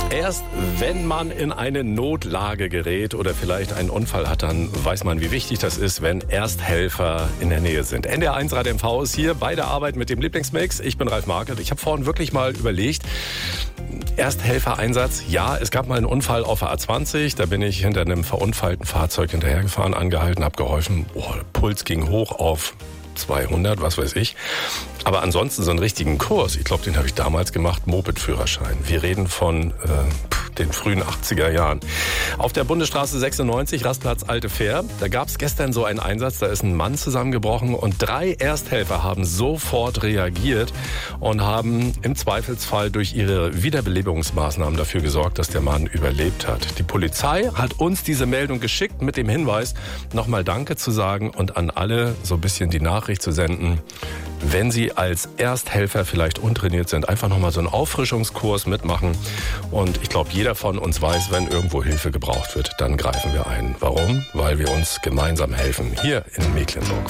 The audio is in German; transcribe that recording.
Erst wenn man in eine Notlage gerät oder vielleicht einen Unfall hat, dann weiß man, wie wichtig das ist, wenn Ersthelfer in der Nähe sind. NDR1 Radio MV ist hier bei der Arbeit mit dem Lieblingsmix. Ich bin Ralf Markert. Ich habe vorhin wirklich mal überlegt, Ersthelfereinsatz, ja, es gab mal einen Unfall auf der A20, da bin ich hinter einem verunfallten Fahrzeug hinterhergefahren, angehalten, habe geholfen. Der Puls ging hoch auf 200, was weiß ich. Aber ansonsten so einen richtigen Kurs, ich glaube, den habe ich damals gemacht, Moped-Führerschein. Wir reden von den frühen 80er Jahren. Auf der Bundesstraße 96, Rastplatz Alte Fähr, da gab es gestern so einen Einsatz, da ist ein Mann zusammengebrochen und 3 Ersthelfer haben sofort reagiert und haben im Zweifelsfall durch ihre Wiederbelebungsmaßnahmen dafür gesorgt, dass der Mann überlebt hat. Die Polizei hat uns diese Meldung geschickt mit dem Hinweis, nochmal Danke zu sagen und an alle so ein bisschen die Nachricht zu senden, wenn Sie als Ersthelfer vielleicht untrainiert sind, einfach nochmal so einen Auffrischungskurs mitmachen. Und ich glaube, jeder von uns weiß, wenn irgendwo Hilfe gebraucht wird, dann greifen wir ein. Warum? Weil wir uns gemeinsam helfen. Hier in Mecklenburg.